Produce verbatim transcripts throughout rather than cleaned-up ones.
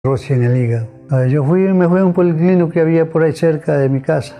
cirrosis en el hígado. Yo fui, me fui a un policlínico que había por ahí cerca de mi casa.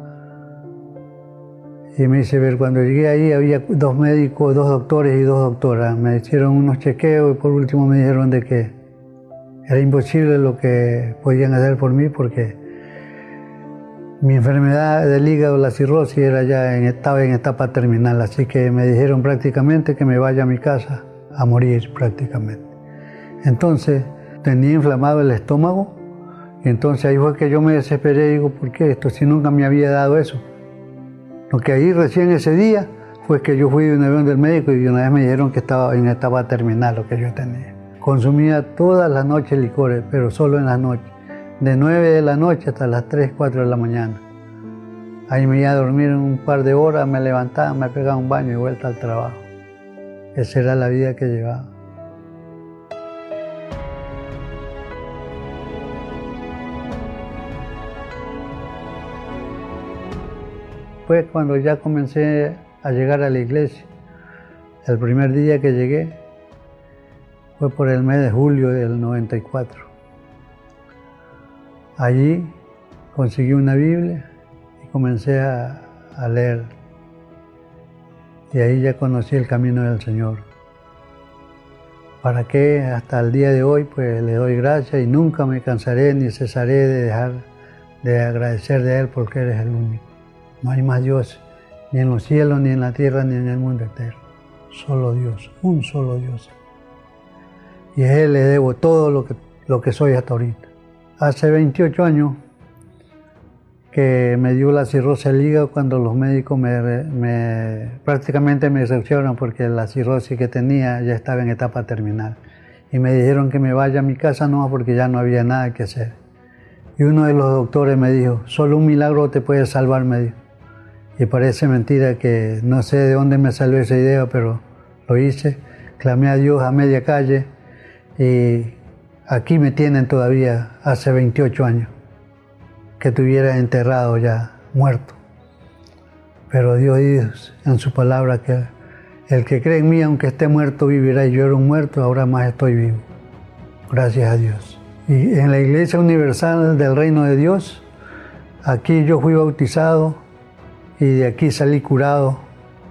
Y me hice ver, cuando llegué ahí había dos médicos, dos doctores y dos doctoras. Me hicieron unos chequeos y por último me dijeron de que era imposible lo que podían hacer por mí porque mi enfermedad del hígado, la cirrosis, era ya en, estaba en etapa terminal. Así que me dijeron prácticamente que me vaya a mi casa a morir prácticamente. Entonces tenía inflamado el estómago y entonces ahí fue que yo me desesperé y digo, ¿por qué esto? Si nunca me había dado eso. Lo que ahí recién ese día fue que yo fui de una vez del médico y una vez me dijeron que estaba en etapa terminal lo que yo tenía. Consumía todas las noches licores, pero solo en las noches. De nueve de la noche hasta las tres, cuatro de la mañana. Ahí me iba a dormir un par de horas, me levantaba, me pegaba un baño y vuelta al trabajo. Esa era la vida que llevaba. Fue cuando ya comencé a llegar a la iglesia. El primer día que llegué fue por el mes de julio del noventa y cuatro. Allí conseguí una Biblia y comencé a, a leer. Y ahí ya conocí el camino del Señor. Para que hasta el día de hoy pues le doy gracias y nunca me cansaré ni cesaré de dejar de agradecer de Él porque Él es el único. No hay más Dios, ni en los cielos, ni en la tierra, ni en el mundo entero. Solo Dios, un solo Dios. Y a Él le debo todo lo que, lo que soy hasta ahorita. Hace veintiocho años que me dio la cirrosis del hígado cuando los médicos me, me, prácticamente me decepcionaron porque la cirrosis que tenía ya estaba en etapa terminal. Y me dijeron que me vaya a mi casa no porque ya no había nada que hacer. Y uno de los doctores me dijo, solo un milagro te puede salvar, me dijo. Y parece mentira que no sé de dónde me salió esa idea, pero lo hice. Clamé a Dios a media calle y aquí me tienen todavía hace veintiocho años, que estuviera enterrado ya, muerto. Pero Dios dice en su palabra que el que cree en mí, aunque esté muerto, vivirá. Y yo era un muerto, ahora más estoy vivo. Gracias a Dios. Y en la Iglesia Universal del Reino de Dios, aquí yo fui bautizado y de aquí salí curado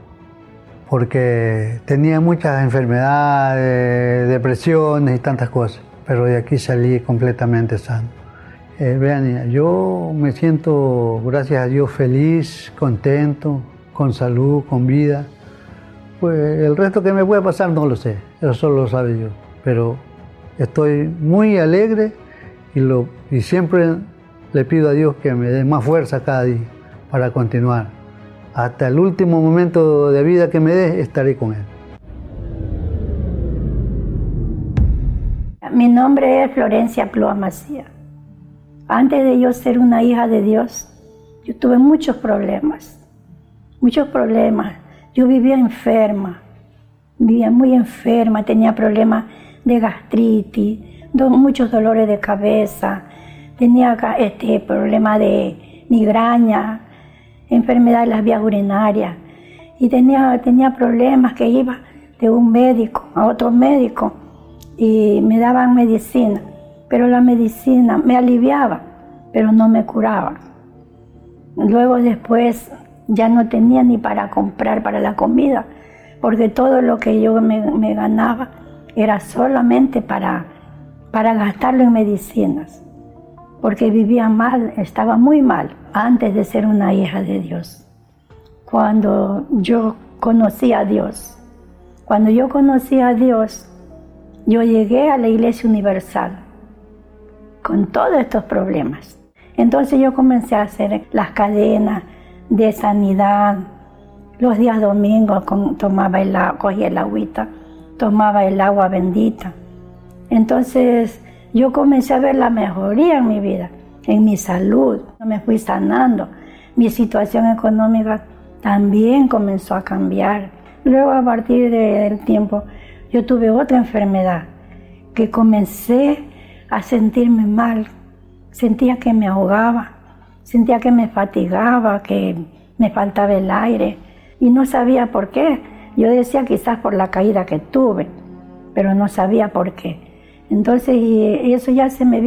porque tenía muchas enfermedades, depresiones y tantas cosas, pero de aquí salí completamente sano. Eh, vean, yo me siento, gracias a Dios, feliz, contento, con salud, con vida. Pues el resto que me puede pasar no lo sé, eso solo lo sabe Dios, pero estoy muy alegre y, lo, y siempre le pido a Dios que me dé más fuerza cada día para continuar. Hasta el último momento de vida que me dé, estaré con Él. Mi nombre es Florencia Plúa Macía. Antes de yo ser una hija de Dios, yo tuve muchos problemas, muchos problemas. Yo vivía enferma, vivía muy enferma, tenía problemas de gastritis, do, muchos dolores de cabeza, tenía este problema de migraña, enfermedad de las vías urinarias y tenía, tenía problemas que iba de un médico a otro médico y me daban medicina, pero la medicina me aliviaba, pero no me curaba. Luego después ya no tenía ni para comprar para la comida, porque todo lo que yo me, me ganaba era solamente para, para gastarlo en medicinas, porque vivía mal, estaba muy mal antes de ser una hija de Dios. Cuando yo conocí a Dios, cuando yo conocí a Dios, yo llegué a la Iglesia Universal con todos estos problemas. Entonces yo comencé a hacer las cadenas de sanidad. Los días domingos tomaba el, cogía el agüita, tomaba el agua bendita. Entonces yo comencé a ver la mejoría en mi vida, en mi salud. Me fui sanando. Mi situación económica también comenzó a cambiar. Luego, a partir del tiempo, yo tuve otra enfermedad que comencé a sentirme mal. Sentía que me ahogaba, sentía que me fatigaba, que me faltaba el aire y no sabía por qué. Yo decía quizás por la caída que tuve, pero no sabía por qué. Entonces, y eso ya se me